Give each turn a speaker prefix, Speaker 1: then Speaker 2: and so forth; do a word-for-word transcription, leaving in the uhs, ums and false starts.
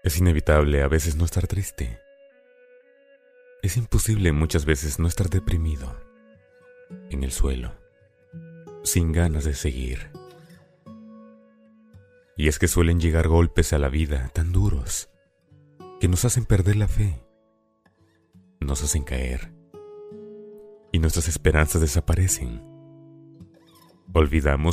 Speaker 1: Es inevitable a veces no estar triste. Es imposible muchas veces no estar deprimido, en el suelo, sin ganas de seguir. Y es que suelen llegar golpes a la vida tan duros que nos hacen perder la fe, nos hacen caer y nuestras esperanzas desaparecen. Olvidamos